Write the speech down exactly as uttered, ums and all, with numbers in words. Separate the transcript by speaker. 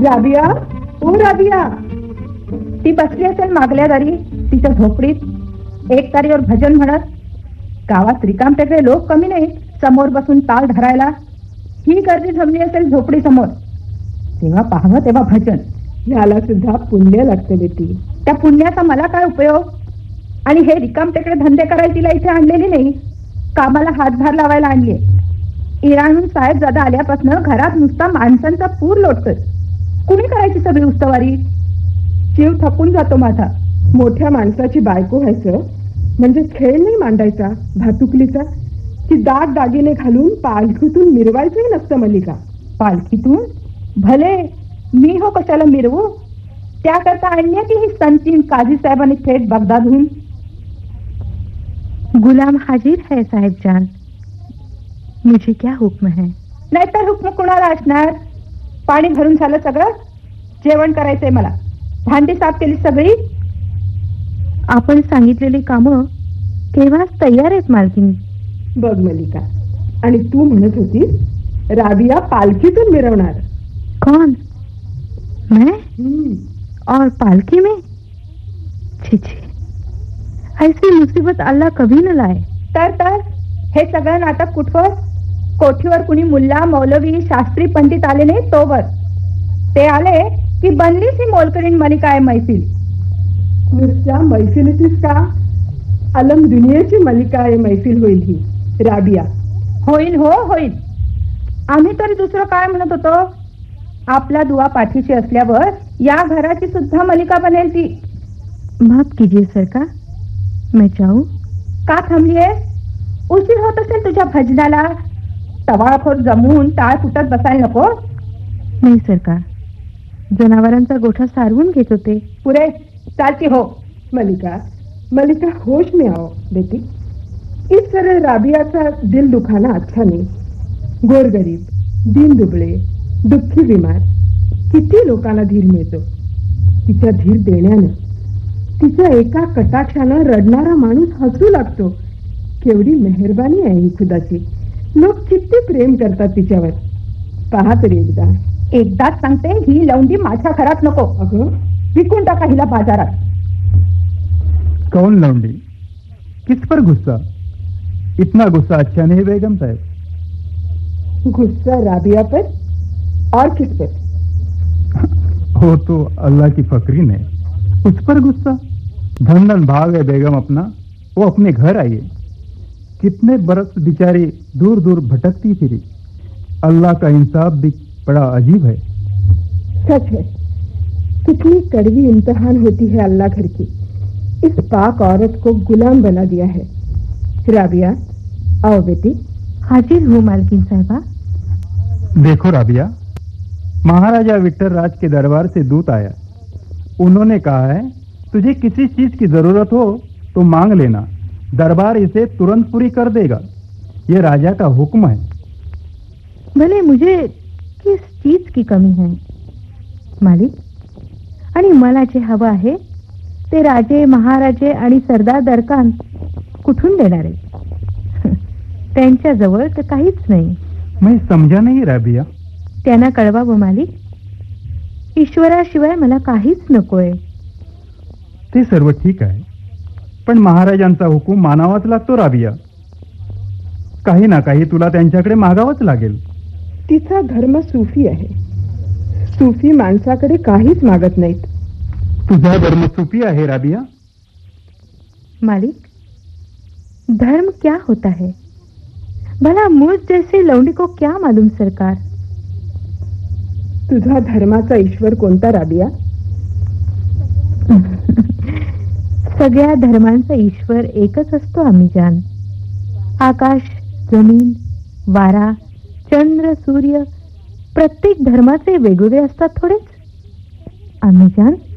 Speaker 1: राबिया, ओ राबिया.
Speaker 2: ती बसली असेल मागल्या दारी तिच्या झोपडीत, एक तारीवर भजन म्हणत. गावात रिकामटेकडे लोक कमी नाही समोर बसून ताल धरायला. ही गर्दी जमली असेल झोपडी समोर. तेव्हा पाहावं तेव्हा भजन.
Speaker 1: याला सुद्धा पुण्य लागतं बेटी.
Speaker 2: त्या पुण्याचा मला काय उपयोग? आणि हे रिकामटेकडे धंदे करायला तिला इथे आणलेली नाही, कामाला हातभार लावायला आणलीये. इराणहून साहेब जादा आल्यापासून घरात नुसता माणसांचा पूर लोटतोय. कुणी करायची सगळी उस्तवारी? जीव थकून जातो माझा.
Speaker 1: मोठ्या माणसाची बायको व्हायचं म्हणजे खेळ नाही मांडायचा भातुकलीचा, की दाग दागिने घालून पालखीतून मिरवायचंही नसतं मल्लिका.
Speaker 2: पालखीतून? भले मी हो कशाला मिरवू? त्याकरता आणली की ही संतीन काझी साहेबांनी थेट बगदादहून. गुलाम हाजिर है साहेब जान, मुझे क्या हुक्म है? नाहीतर हुक्म कुणाला असणार? पाणी भरून झालं सगळं, जेवण करायचंय मला. भांडी साफ केली सगळी? आपण सांगितलेली कामं केव्हाच तयार आहेत मालकीन.
Speaker 1: बघ मल्लिका, आणि तू म्हणत होतीस राबिया पालखीतून मिरवणार.
Speaker 2: कौन? मैं?
Speaker 1: हम्म.
Speaker 2: और पालकी में? छी छी, ऐसी मुसीबत अल्लाह कभी न लाए. तर तर हे सगळं नाटक कुठवर? कोठीवर कुणी मुल्ला मौलवी शास्त्री पंडित आले नाही तोवर. ते आले की बनलीच ही मोलकरीण मलिका मैफिल.
Speaker 1: नुसत्या मैफिलीचीच का, अलम दुनियेची मलिका आहे मैफिल होईल ही राबिया.
Speaker 2: होईल हो होईल. आम्ही तरी दुसरं काय म्हणत होतो? आपल्या दुआ पाठीशी असल्यावर या घराची सुद्धा मलिका बनेल ती. माफ कीजिए सरकार, मैं जाऊं? का थांबलीये? उशीर होत असेल तुझ्या भजनाला. टवाळखोर जमून टाळ फुटत बसायला नको. नाही सरकार, जनावरांचा गोठा सारवून घेत होते. पुरे चालती हो.
Speaker 1: मलिका, मलिका होश में आओ बेटी. इस तरह राबिया का दिल दुखाना अच्छा नहीं. गोरगरीब, दीन दुबळे, दुःखी बीमार, किती लोकांना धीर मिळतो. तिच्या धीर देण्यानं, तिच्या एका कटाक्षानं रडणारा माणूस हसू लागतो. केवढी मेहरबानी आहे ही खुदाची. लोक किती प्रेम करतात तिच्यावर. पहा तरी एकदा.
Speaker 2: एकदाच सांगते, ही लवंडी माझ्या घरात नको.
Speaker 1: अगं,
Speaker 2: विकून टाका हिला बाजारात.
Speaker 3: कौन लौंडी? किस पर गुस्सा? इतना गुस्सा अच्छा नहीं बेगम साहब.
Speaker 1: गुस्सा राबिया पर और किस पर?
Speaker 3: वो तो अल्लाह की फकरीन है, उस पर गुस्सा. धन धन भाग है बेगम अपना, वो अपने घर आई है. कितने बरस बेचारी दूर दूर भटकती फिरी. अल्लाह का इंसाफ भी बड़ा अजीब है.
Speaker 1: सच है, कितनी कड़वी इम्तिहान होती है अल्लाह घर की. इस पाक औरत को गुलाम बना दिया है. राबिया, आओ बेटी.
Speaker 2: हाजिर हूँ मालकिन साहिबा.
Speaker 3: देखो राबिया, महाराजा विक्टर राज के दरबार से दूत आया. उन्होंने कहा है तुझे किसी चीज की जरूरत हो तो मांग लेना, दरबार इसे तुरंत पूरी कर देगा. ये राजा का हुक्म है.
Speaker 2: भले मुझे किस चीज की कमी है मालिक? आणि मला जे हवं आहे ते राजे महाराजे आणि सरदार दरकान कुठून देणार आहे? त्यांच्या जवळ तर काहीच नाही.
Speaker 3: मैं समझा नहीं राबिया.
Speaker 2: त्यांना कळवावं मालिक, ईश्वराशिवाय मला काहीच नकोय.
Speaker 3: ते सर्व ठीक आहे, पण महाराजांचा हुकूम मानावाच लागतो राबिया. काही ना काही तुला त्यांच्याकडे मागावंच लागेल.
Speaker 1: तिचा धर्म सूफी आहे. सूफी माणसाकडे काहीच मागत नाहीत.
Speaker 3: तुझा धर्म सूफी आहे राबिया.
Speaker 2: मालिक, धर्म क्या होता है भला? मुझ जैसे लौंडी को क्या मालूम सरकार.
Speaker 1: तुझा धर्माचा ईश्वर कोणता राबिया?
Speaker 2: सगळ्या धर्मांचा ईश्वर एकच असतो आम्ही जान. आकाश, जमीन, वारा, चंद्र, सूर्य, प्रत्येक धर्माचे वेगवेगळे असतात थोडेच आम्ही जान.